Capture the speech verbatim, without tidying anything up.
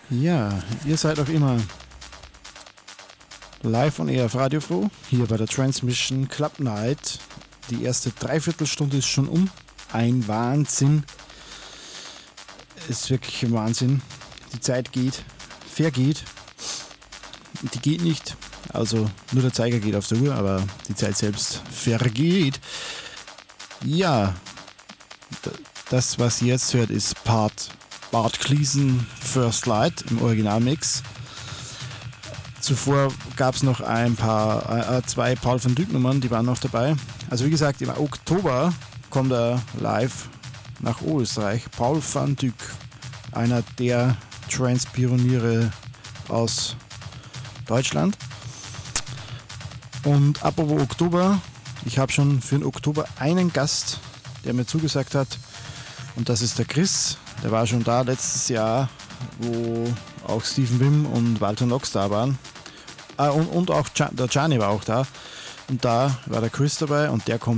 Ja, ihr seid auch immer live on air auf Radio Froh, hier bei der Transmission Club Night. Die erste Dreiviertelstunde ist schon um. Ein Wahnsinn. Es ist wirklich ein Wahnsinn. Die Zeit geht, vergeht. Die geht nicht. Also nur der Zeiger geht auf der Uhr, aber die Zeit selbst vergeht. Ja, das, was ihr jetzt hört, ist Part Bart Gleason First Light im Originalmix. Zuvor gab es noch ein paar, äh, zwei Paul van Dyk Nummern, die waren noch dabei. Also wie gesagt, im Oktober kommt er live nach Österreich. Paul van Dyk, einer der Trance-Pioniere aus Deutschland. Und apropos Oktober, ich habe schon für den Oktober einen Gast, der mir zugesagt hat, und das ist der Chris. Der war schon da letztes Jahr, wo auch Stephen Wim und Walter Knox da waren. Ah, und, und auch der Gianni war auch da. Und da war der Chris dabei und der kommt